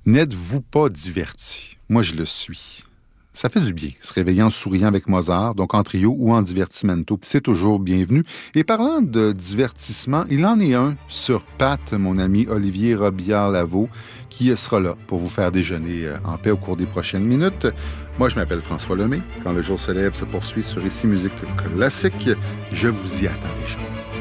N'êtes-vous pas diverti? Moi, je le suis. Ça fait du bien, se réveiller en souriant avec Mozart, donc en trio ou en divertimento. C'est toujours bienvenu. Et parlant de divertissement, il en est un sur Pat, mon ami Olivier Robillard-Lavaux, qui sera là pour vous faire déjeuner en paix au cours des prochaines minutes. Moi, je m'appelle François Lemay. Quand le jour se lève se poursuit sur Ici Musique Classique. Je vous y attends déjà.